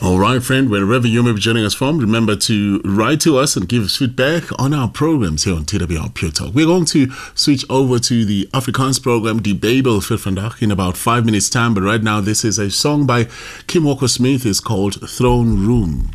All right, friend, wherever you may be joining us from, remember to write to us and give us feedback on our programs here on TWR Pure Talk. We're going to switch over to the Afrikaans program, Die Bijbel vir vandag, in about 5 minutes' time. But right now, this is a song by Kim Walker Smith. It's called Throne Room.